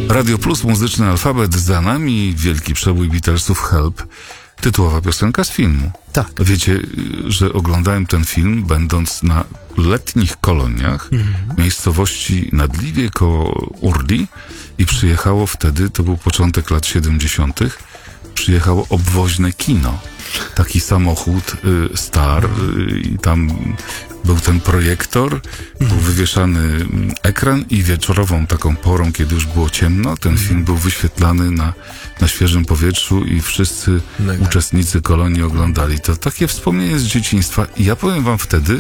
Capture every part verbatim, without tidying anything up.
Radio Plus, muzyczny alfabet za nami, wielki przebój Beatlesów Help, tytułowa piosenka z filmu. Tak. Wiecie, że oglądałem ten film, będąc na letnich koloniach w miejscowości Nadliwie koło Urli i przyjechało wtedy, to był początek lat siedemdziesiątych, przyjechało obwoźne kino. Taki samochód y, Star y, i tam był ten projektor, był wywieszany ekran i wieczorową taką porą, kiedy już było ciemno, ten film był wyświetlany na, na świeżym powietrzu i wszyscy Mega. uczestnicy kolonii oglądali. To takie wspomnienie z dzieciństwa i ja powiem wam wtedy,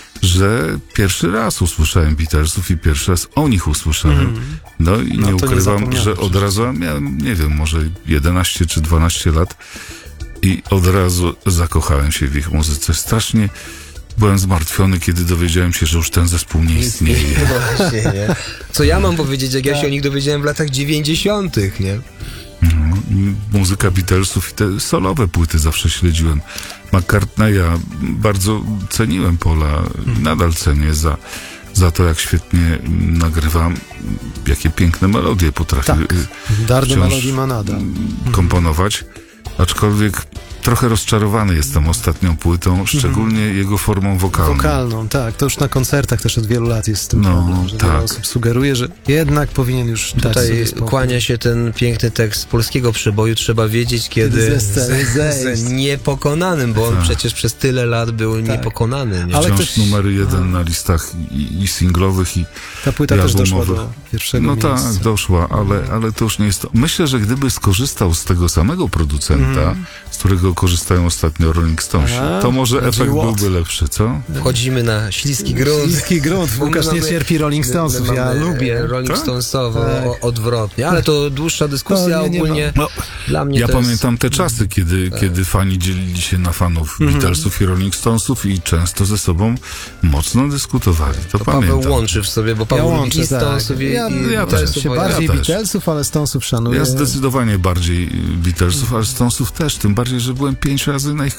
że pierwszy raz usłyszałem Beatlesów i pierwszy raz o nich usłyszałem. No i No nie to nie ukrywam, zapomniałem że od razu miałem, nie wiem, może jedenaście czy dwanaście lat i od razu zakochałem się w ich muzyce. Strasznie byłem zmartwiony, kiedy dowiedziałem się, że już ten zespół nie istnieje. Właśnie, nie? Co ja mam powiedzieć, jak ja się o nich dowiedziałem w latach dziewięćdziesiątych, nie? No, muzyka Beatlesów i te solowe płyty zawsze śledziłem. McCartneya bardzo ceniłem, Paula, nadal cenię za, za to, jak świetnie nagrywam, jakie piękne melodie potrafi Tak. y, Dar do wciąż melodii ma nada. komponować. Aczkolwiek trochę rozczarowany jestem ostatnią płytą, szczególnie jego formą wokalną. Wokalną, tak. To już na koncertach też od wielu lat jest z tym No, problem, że wiele tak. osób sugeruje, że jednak powinien już dać Tutaj sobie spokój. kłania się ten piękny tekst polskiego przeboju. Trzeba wiedzieć, kiedy Kiedy ze sceny z, zejść. z niepokonanym, bo on Tak. przecież przez tyle lat był niepokonany. Nie? Ale Wciąż ktoś- numer jeden na listach i, i singlowych, i Ta płyta i też doszła albumowych. do pierwszego No miejsca. tak, doszła, ale, ale to już nie jest to. Myślę, że gdyby skorzystał z tego samego producenta, z którego korzystają ostatnio Rolling Stonesi, A, to może Roger efekt Watt. byłby lepszy, co? Wchodzimy na śliski grunt. Śliski grunt. Bo my Łukasz nie mamy- cierpi Rolling Stonesów, my ja mamy lubię. Rolling Tak? Stonesowo Tak. o- odwrotnie, ale to dłuższa dyskusja To nie- nie ma- ogólnie. No, Dla mnie ja to jest... pamiętam te czasy, kiedy, kiedy fani dzielili się na fanów Beatlesów i Rolling Stonesów i często ze sobą mocno dyskutowali. To, To pamiętam. Paweł łączy w sobie, bo Ja Paweł lubi łączę, i Stonesów i, Ja, i ja też Beatlesów, się bo bardziej też. Beatlesów, ale Stonesów szanuję. Ja zdecydowanie bardziej Beatlesów, ale Stonesów też, tym bardziej, że byłem pięć razy na ich